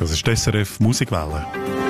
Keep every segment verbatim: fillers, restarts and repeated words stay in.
Das ist die S R F Musikwelle.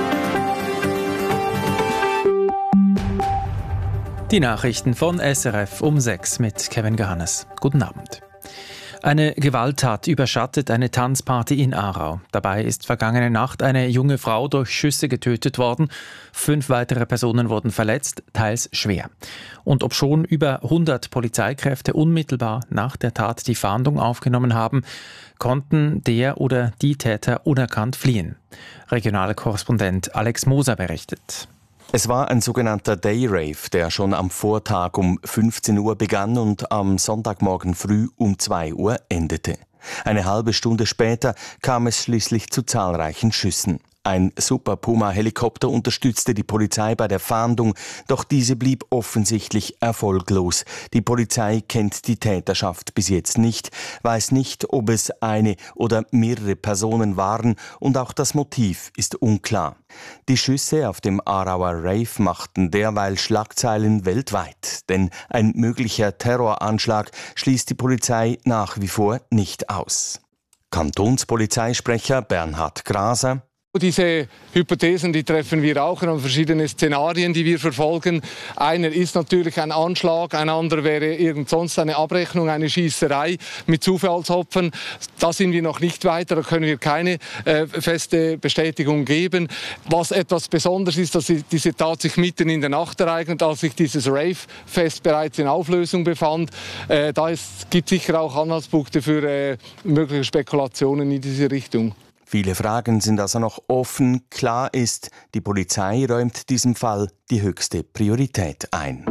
Die Nachrichten von S R F um sechs mit Kevin Gahannes. Guten Abend. Eine Gewalttat überschattet eine Tanzparty in Aarau. Dabei ist vergangene Nacht eine junge Frau durch Schüsse getötet worden. Fünf weitere Personen wurden verletzt, teils schwer. Und obschon über hundert Polizeikräfte unmittelbar nach der Tat die Fahndung aufgenommen haben, konnten der oder die Täter unerkannt fliehen. Regionalkorrespondent Alex Moser berichtet. Es war ein sogenannter Day-Rave, der schon am Vortag um fünfzehn Uhr begann und am Sonntagmorgen früh um zwei Uhr endete. Eine halbe Stunde später kam es schließlich zu zahlreichen Schüssen. Ein Super Puma-Helikopter unterstützte die Polizei bei der Fahndung, doch diese blieb offensichtlich erfolglos. Die Polizei kennt die Täterschaft bis jetzt nicht, weiß nicht, ob es eine oder mehrere Personen waren und auch das Motiv ist unklar. Die Schüsse auf dem Aarauer Rave machten derweil Schlagzeilen weltweit, denn ein möglicher Terroranschlag schließt die Polizei nach wie vor nicht aus. Kantonspolizeisprecher Bernhard Graser: Diese Hypothesen, die treffen wir auch an verschiedene Szenarien, die wir verfolgen. Einer ist natürlich ein Anschlag, ein anderer wäre irgend sonst eine Abrechnung, eine Schießerei mit Zufallsopfern. Da sind wir noch nicht weiter, da können wir keine äh, feste Bestätigung geben. Was etwas Besonderes ist, dass diese Tat sich mitten in der Nacht ereignet, als sich dieses Rave-Fest bereits in Auflösung befand. Äh, da gibt es sicher auch Anhaltspunkte für äh, mögliche Spekulationen in diese Richtung. Viele Fragen sind also noch offen. Klar ist, die Polizei räumt diesem Fall die höchste Priorität ein.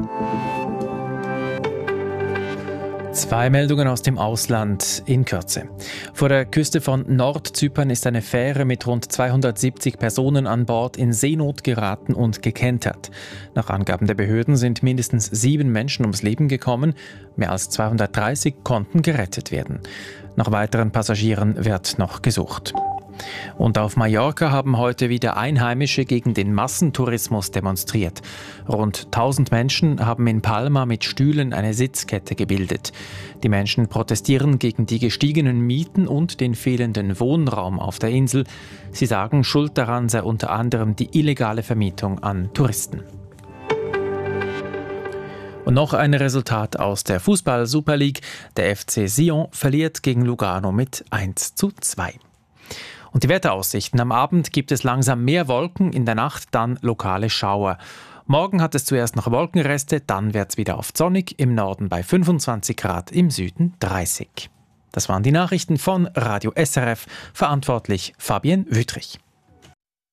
Zwei Meldungen aus dem Ausland in Kürze. Vor der Küste von Nordzypern ist eine Fähre mit rund zweihundertsiebzig Personen an Bord in Seenot geraten und gekentert. Nach Angaben der Behörden sind mindestens sieben Menschen ums Leben gekommen. Mehr als zweihundertdreißig konnten gerettet werden. Nach weiteren Passagieren wird noch gesucht. Und auf Mallorca haben heute wieder Einheimische gegen den Massentourismus demonstriert. Rund tausend Menschen haben in Palma mit Stühlen eine Sitzkette gebildet. Die Menschen protestieren gegen die gestiegenen Mieten und den fehlenden Wohnraum auf der Insel. Sie sagen, schuld daran sei unter anderem die illegale Vermietung an Touristen. Und noch ein Resultat aus der Fußball-Super League. Der F C Sion verliert gegen Lugano mit eins zu zwei. Und die Wetteraussichten. Am Abend gibt es langsam mehr Wolken, in der Nacht dann lokale Schauer. Morgen hat es zuerst noch Wolkenreste, dann wird es wieder oft sonnig, im Norden bei fünfundzwanzig Grad, im Süden dreißig. Das waren die Nachrichten von Radio S R F, verantwortlich Fabienne Wüttrich.